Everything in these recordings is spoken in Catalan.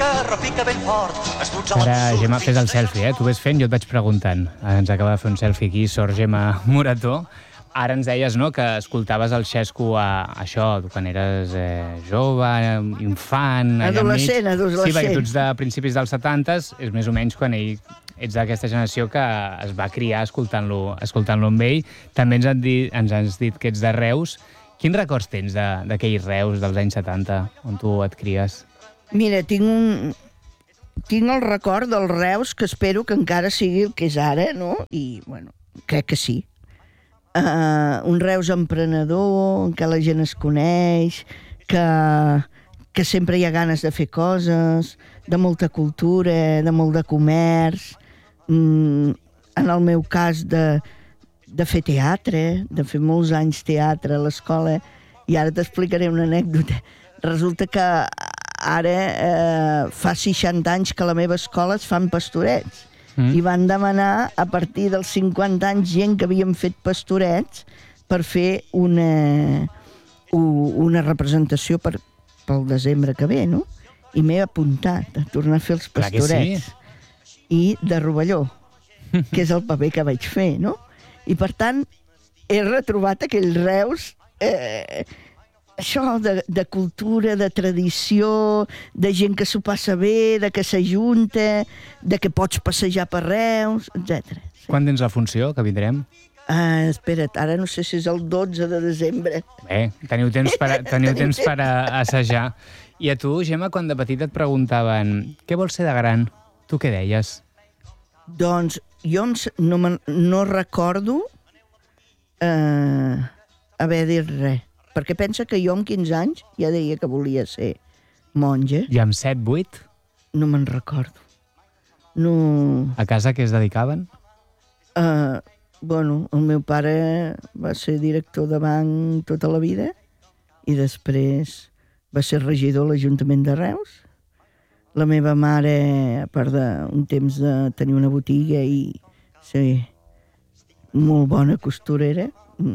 terra, pica ben fort, esbutza Ara, Gemma, fes el selfie, Tu ves fent, jo et vaig preguntant. Ens acaba de fer un selfie aquí, sort Gemma Morató. Ara ens deies, no?, que escoltaves el Xesco això, quan eres jove, infant... Adolescent. Sí, perquè tu ets de principis dels 70s, és més o menys quan ets d'aquesta generació que es va criar escoltant-lo amb ell. També ens has dit que ets de Reus. Quins records tens d'aquell Reus dels anys 70, on tu et cries? Mira, tinc el record del Reus, que espero que encara sigui el que és ara, no? I, bueno, crec que sí. Un Reus emprenedor, en què la gent es coneix, que sempre hi ha ganes de fer coses, de molta cultura, de molt de comerç, en el meu cas de fer teatre, de fer molts anys teatre a l'escola, i ara t'explicaré una anècdota. Resulta que ara fa 60 anys que a la meva escola es fan pastorets, i van demanar, a partir dels 50 anys, gent que havien fet pastorets per fer una representació pel desembre que ve, no? I m'he apuntat a tornar a fer els pastorets. Sí. I de Rovelló, que és el paper que vaig fer, no? I, per tant, he retrobat aquell Reus... això de cultura, de tradició, de gent que s'ho passa bé, de que s'ajunta, de que pots passejar per Reus, etc. Quan tens la funció, que vindrem? Espera't, ara no sé si és el 12 de desembre. Bé, teniu temps per assajar. I a tu, Gemma, quan de petita et preguntaven què vols ser de gran, tu què deies? Doncs jo no recordo haver dit res. Perquè pensa que jo amb 15 anys ja deia que volia ser monja. I amb 7, 8? No me'n recordo. No... A casa què es dedicaven? Bueno, el meu pare va ser director de banc tota la vida i després va ser regidor a l'Ajuntament de Reus. La meva mare, a part d'un temps de tenir una botiga i ser molt bona costurera,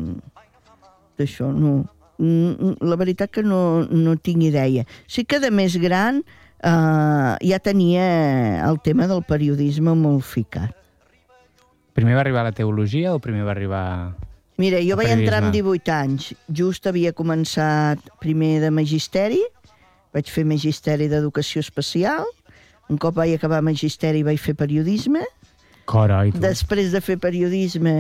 d'això no... La veritat que no tinc idea. Sí que de més gran ja tenia el tema del periodisme molt ficat. Primer va arribar la teologia o primer va arribar... Mira, jo vaig entrar amb 18 anys. Just havia començat primer de magisteri, vaig fer magisteri d'educació especial, un cop vaig acabar magisteri vaig fer periodisme. Carai, tu. Després de fer periodisme,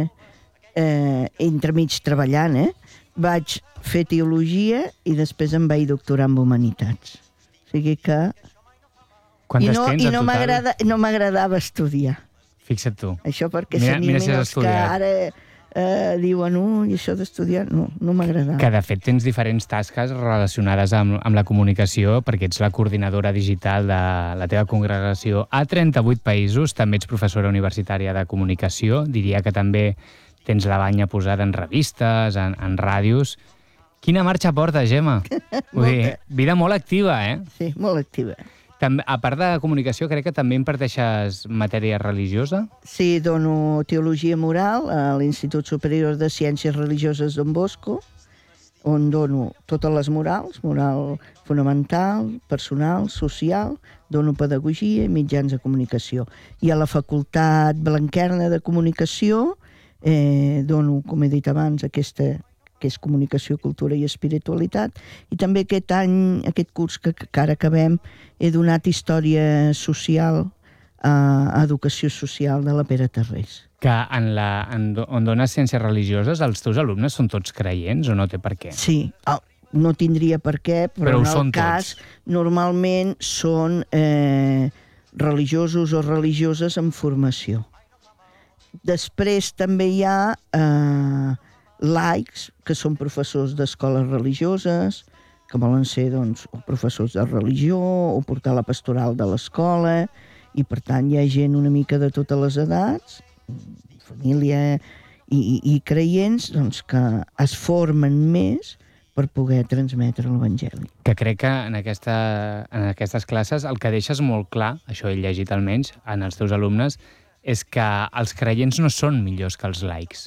entremig treballant, vaig fer teologia i després em vaig doctorar en humanitats. O sigui que... Quantes tens en total? I no m'agradava estudiar. Fixa't tu. Això perquè s'animin els que ara diuen i això d'estudiar no m'agradava. Que de fet tens diferents tasques relacionades amb la comunicació, perquè ets la coordinadora digital de la teva congregació a 38 països, també ets professora universitària de comunicació, diria que també tens la banya posada en revistes, en ràdios. Quina marxa porta, Gemma? Vull dir, vida molt activa, Sí, molt activa. A part de comunicació, crec que també imparteixes matèria religiosa? Sí, dono teologia moral a l'Institut Superior de Ciències Religioses Don Bosco, on dono totes les morals, moral fonamental, personal, social, dono pedagogia i mitjans de comunicació. I a la Facultat Blanquerna de Comunicació dono, com he dit abans, aquesta que és Comunicació, Cultura i Espiritualitat, i també aquest curs que ara acabem, he donat Història Social a Educació Social de la Pere Tarrés. Que on dones ciències religioses, els teus alumnes són tots creients o no té per què? Sí, no tindria per què, però en el cas normalment són religiosos o religioses en formació. Després també hi ha laics, que són professors d'escoles religioses, que volen ser o professors de religió o portar la pastoral de l'escola, i per tant hi ha gent una mica de totes les edats, família i creients, que es formen més per poder transmetre l'Evangeli. Que crec que en aquestes classes el que deixes molt clar, això he llegit almenys, en els teus alumnes, és que els creients no són millors que els laics.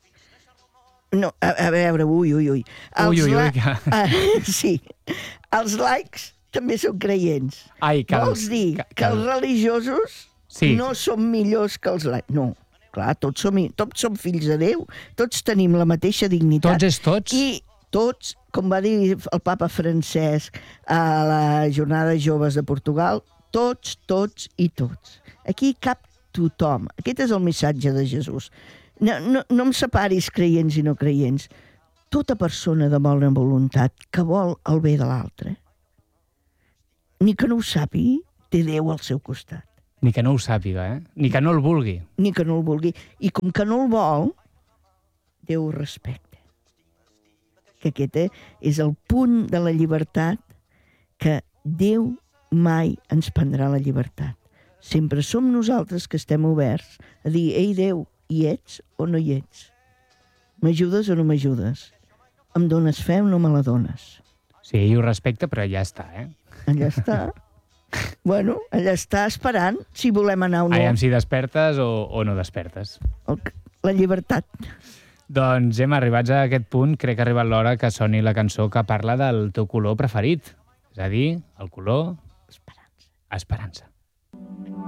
No, a veure, ui. Ui. Sí, els laics també són creients. Ai, Vols dir que els religiosos no són millors que els laics? No, clar, tots som fills de Déu, tots tenim la mateixa dignitat. Tots és tots? I tots, com va dir el papa Francesc a la Jornada de Joves de Portugal, tots i tots. Aquí cap tothom. Aquest és el missatge de Jesús. No em separis creients i no creients. Tota persona de bona voluntat que vol el bé de l'altre, ni que no ho sàpiga, té Déu al seu costat. Ni que no ho sàpiga, Ni que no el vulgui. Ni que no el vulgui. I com que no el vol, Déu ho respecta. Que aquest és el punt de la llibertat, que Déu mai ens prendrà la llibertat. Sempre som nosaltres que estem oberts a dir, ei Déu, hi ets o no hi ets? M'ajudes o no m'ajudes? Em dones fe o no me la dones? Sí, ell ho respecta, però ja està, Allà està. Bueno, allà està esperant si volem anar o no. Aviam si despertes o no despertes. La llibertat. Doncs hem arribats a aquest punt, crec que ha arribat l'hora que soni la cançó que parla del teu color preferit. És a dir, el color... Esperança. Esperança.